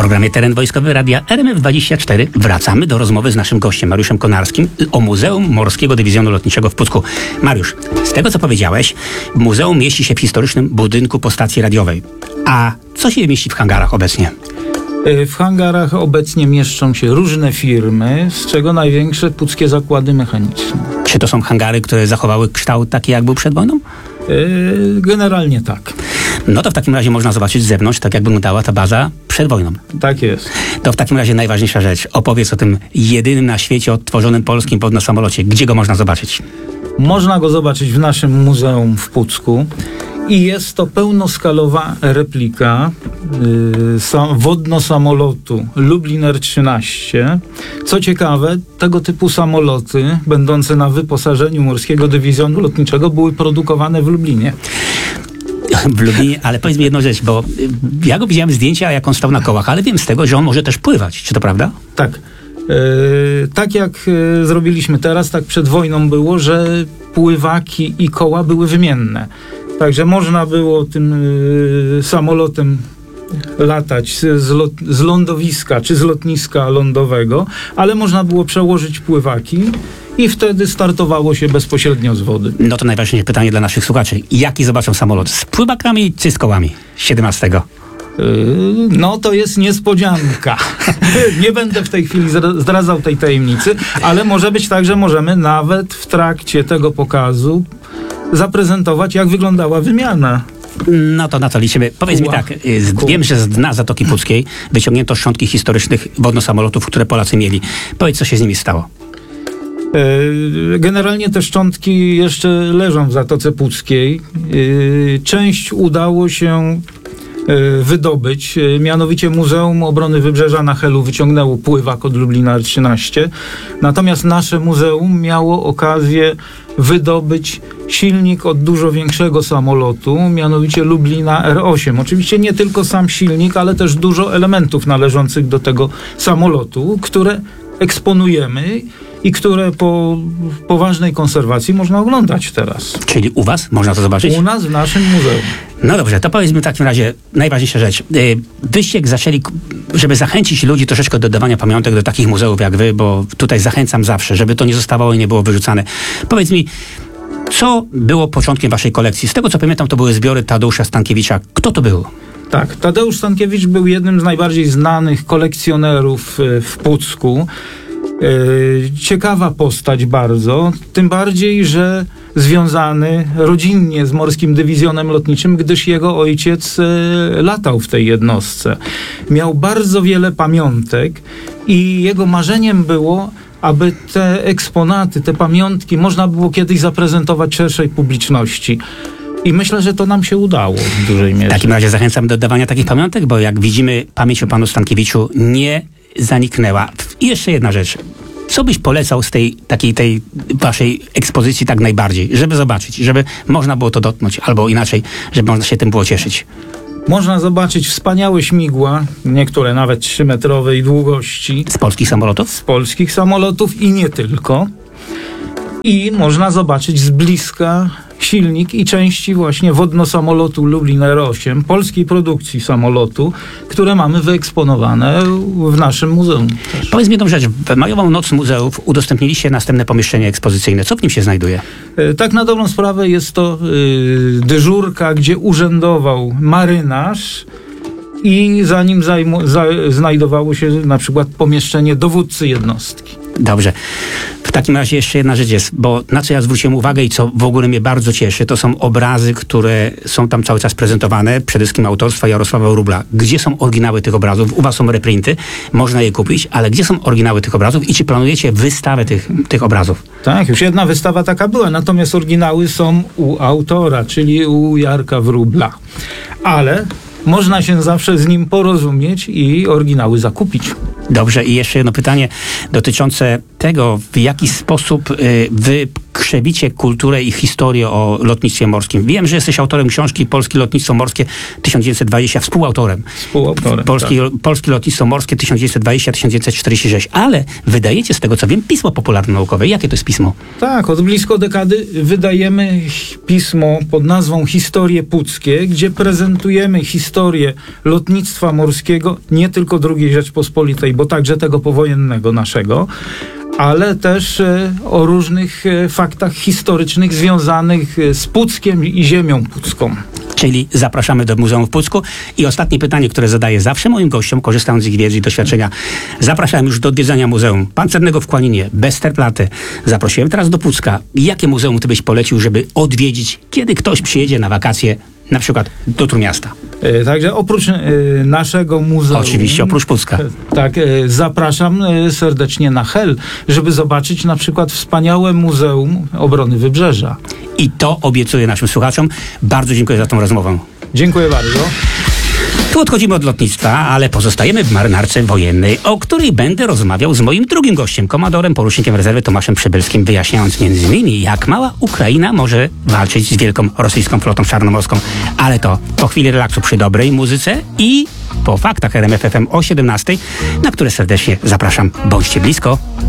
programie Teren Wojskowy Radia RMF24 wracamy do rozmowy z naszym gościem Mariuszem Konarskim o Muzeum Morskiego Dywizjonu Lotniczego w Pucku. Mariusz, z tego co powiedziałeś, muzeum mieści się w historycznym budynku po stacji radiowej. A co się mieści w hangarach obecnie? W hangarach obecnie mieszczą się różne firmy, z czego największe Puckie Zakłady Mechaniczne. Czy to są hangary, które zachowały kształt taki, jak był przed wojną? Generalnie tak. No to w takim razie można zobaczyć z zewnątrz, tak jak wyglądała ta baza przed wojną. Tak jest. To w takim razie najważniejsza rzecz. Opowiedz o tym jedynym na świecie odtworzonym polskim wodnosamolocie. Gdzie go można zobaczyć? Można go zobaczyć w naszym muzeum w Pucku. I jest to pełnoskalowa replika wodnosamolotu Lubliner 13. Co ciekawe, tego typu samoloty, będące na wyposażeniu Morskiego Dywizjonu Lotniczego, były produkowane w Lublinie. W Lublinie, ale powiedz mi jedną rzecz, bo ja go widziałem zdjęcia, jak on stał na kołach, ale wiem z tego, że on może też pływać. Czy to prawda? Tak. Tak jak zrobiliśmy teraz, tak przed wojną było, że pływaki i koła były wymienne. Także można było tym samolotem latać z lądowiska czy z lotniska lądowego, ale można było przełożyć pływaki i wtedy startowało się bezpośrednio z wody. No to najważniejsze pytanie dla naszych słuchaczy. Jaki zobaczą samolot? Z pływakami czy z kołami? 17. No to jest niespodzianka. Nie będę w tej chwili zdradzał tej tajemnicy, ale może być tak, że możemy nawet w trakcie tego pokazu zaprezentować, jak wyglądała wymiana. No to na to liczymy. Powiedz mi tak, wiem, że z dna Zatoki Puckiej wyciągnięto szczątki historycznych wodnosamolotów, które Polacy mieli. Powiedz, co się z nimi stało. Generalnie te szczątki jeszcze leżą w Zatoce Puckiej. Część udało się wydobyć. Mianowicie Muzeum Obrony Wybrzeża na Helu wyciągnęło pływak od Lublina 13. Natomiast nasze muzeum miało okazję wydobyć silnik od dużo większego samolotu, mianowicie Lublina R8. Oczywiście nie tylko sam silnik, ale też dużo elementów należących do tego samolotu, które eksponujemy i które po poważnej konserwacji można oglądać teraz. Czyli u was można to zobaczyć? U nas w naszym muzeum. No dobrze, to powiedz mi w takim razie najważniejsza rzecz. Wyście zaczęli, żeby zachęcić ludzi troszeczkę do dawania pamiątek do takich muzeów jak wy, bo tutaj zachęcam zawsze, żeby to nie zostawało i nie było wyrzucane. Powiedz mi, co było początkiem waszej kolekcji? Z tego co pamiętam, to były zbiory Tadeusza Stankiewicza. Kto to był? Tak, Tadeusz Stankiewicz był jednym z najbardziej znanych kolekcjonerów w Pucku. Ciekawa postać bardzo, tym bardziej, że związany rodzinnie z Morskim Dywizjonem Lotniczym, gdyż jego ojciec latał w tej jednostce. Miał bardzo wiele pamiątek i jego marzeniem było, aby te eksponaty, te pamiątki można było kiedyś zaprezentować szerszej publiczności. I myślę, że to nam się udało w dużej mierze. W takim razie zachęcam do oddawania takich pamiątek, bo jak widzimy, pamięć o panu Stankiewiczu nie zaniknęła. I jeszcze jedna rzecz. Co byś polecał z tej waszej ekspozycji tak najbardziej, żeby zobaczyć, żeby można było to dotknąć, albo inaczej, żeby można się tym było cieszyć? Można zobaczyć wspaniałe śmigła, niektóre nawet 3-metrowej długości. Z polskich samolotów? Z polskich samolotów i nie tylko. I można zobaczyć z bliska silnik i części właśnie wodnosamolotu Lubliner 8, polskiej produkcji samolotu, które mamy wyeksponowane w naszym muzeum. Powiedz mi jedną rzecz. W Majową Noc Muzeów udostępniliście następne pomieszczenie ekspozycyjne. Co w nim się znajduje? Tak na dobrą sprawę jest to dyżurka, gdzie urzędował marynarz i za nim znajdowało się na przykład pomieszczenie dowódcy jednostki. Dobrze. W takim razie jeszcze jedna rzecz jest, bo na co ja zwróciłem uwagę i co w ogóle mnie bardzo cieszy, to są obrazy, które są tam cały czas prezentowane, przede wszystkim autorstwa Jarosława Wróbla. Gdzie są oryginały tych obrazów? U was są reprinty, można je kupić, ale gdzie są oryginały tych obrazów i czy planujecie wystawę tych obrazów? Tak, już jedna wystawa taka była, natomiast oryginały są u autora, czyli u Jarka Wróbla. Ale można się zawsze z nim porozumieć i oryginały zakupić. Dobrze, i jeszcze jedno pytanie dotyczące tego, w jaki sposób wy krzewicie kulturę i historię o lotnictwie morskim. Wiem, że jesteś autorem książki Polskie Lotnictwo Morskie 1920, współautorem. Polskie Lotnictwo Morskie 1920-1946, ale wydajecie, z tego co wiem, pismo popularno-naukowe. Jakie to jest pismo? Tak, od blisko dekady wydajemy pismo pod nazwą Historie Puckie, gdzie prezentujemy historię lotnictwa morskiego, nie tylko II Rzeczpospolitej, bo także tego powojennego naszego, ale też o różnych faktach historycznych związanych z Puckiem i ziemią pucką. Czyli zapraszamy do Muzeum w Pucku. I ostatnie pytanie, które zadaję zawsze moim gościom, korzystając z ich wiedzy i doświadczenia. Zapraszałem już do odwiedzania muzeum pancernego w Kłaninie, Westerplatte. Zaprosiłem teraz do Pucka. Jakie muzeum ty byś polecił, żeby odwiedzić, kiedy ktoś przyjedzie na wakacje, na przykład do Trójmiasta? Także oprócz naszego muzeum... Oczywiście, oprócz Pucka. Tak, zapraszam serdecznie na Hel, żeby zobaczyć na przykład wspaniałe Muzeum Obrony Wybrzeża. I to obiecuję naszym słuchaczom. Bardzo dziękuję za tą rozmowę. Dziękuję bardzo. Tu odchodzimy od lotnictwa, ale pozostajemy w marynarce wojennej, o której będę rozmawiał z moim drugim gościem, komandorem, porucznikiem rezerwy Tomaszem Przybylskim, wyjaśniając m.in. jak mała Ukraina może walczyć z wielką rosyjską flotą czarnomorską. Ale to po chwili relaksu przy dobrej muzyce i po faktach RMF FM o 17, na które serdecznie zapraszam. Bądźcie blisko.